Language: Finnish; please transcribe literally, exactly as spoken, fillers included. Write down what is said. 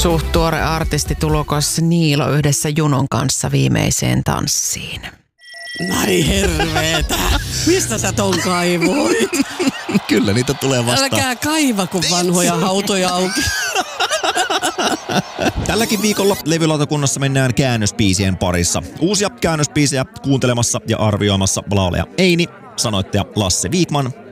suht tuore artisti tulokas Niilo yhdessä Junon kanssa viimeiseen tanssiin. Nai herveetä. Mistä sä ton kaivoit? Kyllä niitä tulee vastaan. Älkää kaiva, kun vanhoja hautoja auki. Tälläkin viikolla levylautakunnassa mennään käännöspiisien parissa. Uusia käännöspiisejä kuuntelemassa ja arvioimassa laulaja Eini, sanoittaja Lasse Viikman